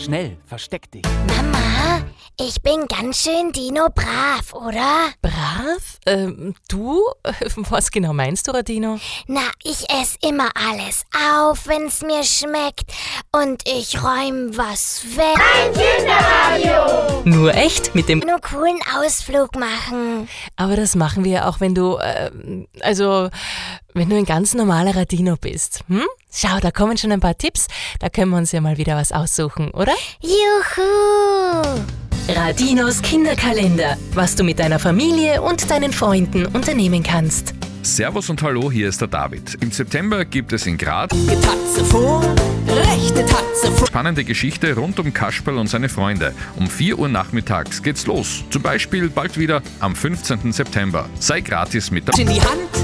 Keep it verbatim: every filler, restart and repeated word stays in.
Schnell, versteck dich. Mama, ich bin ganz schön Dino-brav, oder? Brav? Ähm, du? Was genau meinst du, Radino? Na, ich esse immer alles auf, wenn's mir schmeckt. Und ich räum was weg. Ein Kinderradio! Nur echt mit dem... Nur coolen Ausflug machen. Aber das machen wir ja auch, wenn du... Äh, also... Wenn du ein ganz normaler Radino bist. Hm? Schau, da kommen schon ein paar Tipps. Da können wir uns ja mal wieder was aussuchen, oder? Juhu! Radinos Kinderkalender. Was du mit deiner Familie und deinen Freunden unternehmen kannst. Servus und Hallo, hier ist der David. Im September gibt es in Graz Tatze vor, rechte Tatze vor. spannende Geschichte rund um Kasperl und seine Freunde. Um vier Uhr nachmittags geht's los. Zum Beispiel bald wieder am fünfzehnten September. Sei gratis mit dabei. In die Hand,